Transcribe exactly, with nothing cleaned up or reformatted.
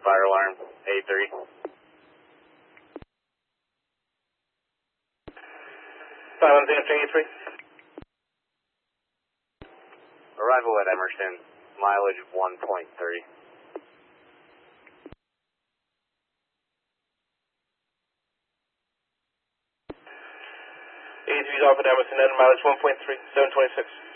fire alarm, A three. five one zero three A three. Arrival at Emerson, mileage one point three. A three is off at Emerson, net mileage one point three, seven twenty-six.